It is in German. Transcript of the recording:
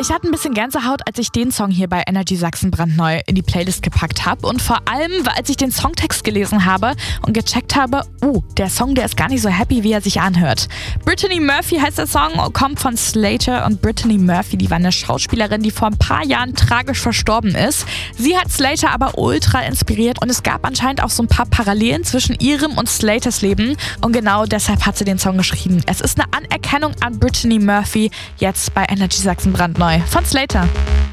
Ich hatte ein bisschen Gänsehaut, als ich den Song hier bei Energy Sachsen brandneu in die Playlist gepackt habe. Und vor allem, als ich den Songtext gelesen habe und gecheckt habe, der Song, der ist gar nicht so happy, wie er sich anhört. Brittany Murphy heißt der Song, kommt von Slater. Und Brittany Murphy, die war eine Schauspielerin, die vor ein paar Jahren tragisch verstorben ist. Sie hat Slater aber ultra inspiriert und es gab anscheinend auch so ein paar Parallelen zwischen ihrem und Slaters Leben. Und genau deshalb hat sie den Song geschrieben. Es ist eine Anerkennung an Brittany Murphy, jetzt bei Energy Sachsen brandneu von Slater.